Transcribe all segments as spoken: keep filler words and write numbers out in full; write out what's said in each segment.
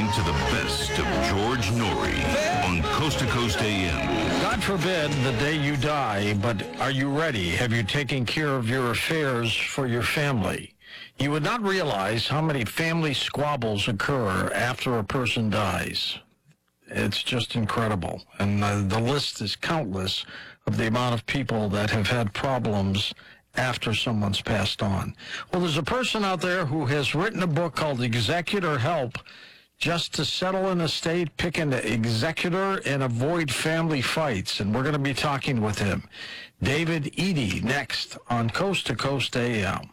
to the best of George Noory on Coast to Coast A M. God forbid the day you die, but are you ready? Have you taken care of your affairs for your family? You would not realize how many family squabbles occur after a person dies. It's just incredible. And uh, the list is countless of the amount of people that have had problems after someone's passed on. Well, there's a person out there who has written a book called Executor Help, just to settle an estate, pick an executor, and avoid family fights. And we're going to be talking with him. David Eady, next on Coast to Coast A M.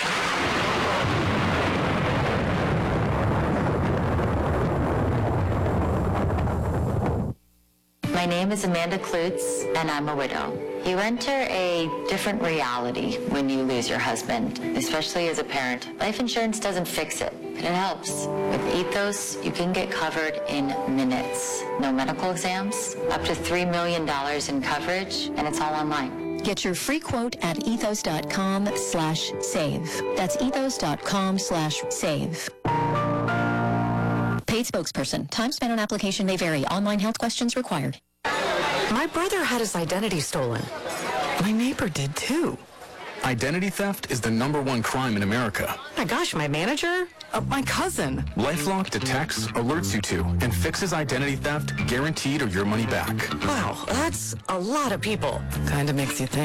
My name is Amanda Klutz, and I'm a widow. You enter a different reality when you lose your husband, especially as a parent. Life insurance doesn't fix it, but it helps. With Ethos, you can get covered in minutes. No medical exams, up to three million dollars in coverage, and it's all online. Get your free quote at ethos.com slash save. That's ethos.com slash save. Paid spokesperson. Time spent on application may vary. Online health questions required. My brother had his identity stolen. My neighbor did too. Identity theft is the number one crime in America. My gosh, my manager? Uh, my cousin. LifeLock detects, alerts you to, and fixes identity theft, guaranteed or your money back. Wow, that's a lot of people. Kinda makes you think.